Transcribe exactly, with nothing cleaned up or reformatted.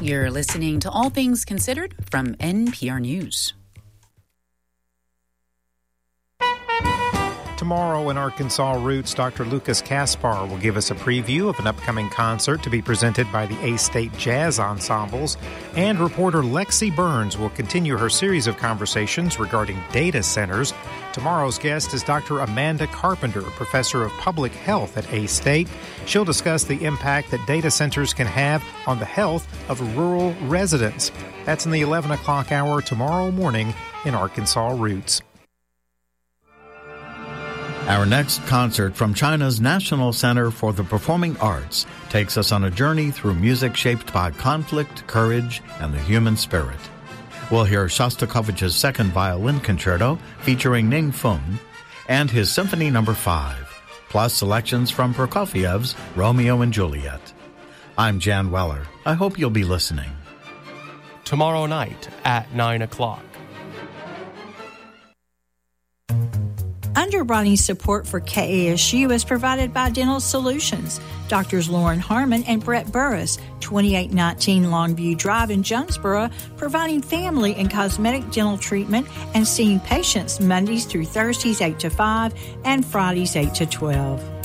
You're listening to All Things Considered from N P R News. Tomorrow in Arkansas Roots, Doctor Lucas Caspar will give us a preview of an upcoming concert to be presented by the A-State Jazz Ensembles, and reporter Lexi Burns will continue her series of conversations regarding data centers. Tomorrow's guest is Doctor Amanda Carpenter, professor of public health at A-State. She'll discuss the impact that data centers can have on the health of rural residents. That's in the eleven o'clock hour tomorrow morning in Arkansas Roots. Our next concert from China's National Center for the Performing Arts takes us on a journey through music shaped by conflict, courage, and the human spirit. We'll hear Shostakovich's Second Violin Concerto featuring Ning Feng and his Symphony Number five, plus selections from Prokofiev's Romeo and Juliet. I'm Jan Weller. I hope you'll be listening. Tomorrow night at nine o'clock. Underwriting support for K A S U is provided by Dental Solutions. Doctors Lauren Harmon and Brett Burris, twenty-eight nineteen Longview Drive in Jonesboro, providing family and cosmetic dental treatment and seeing patients Mondays through Thursdays eight to five and Fridays eight to twelve.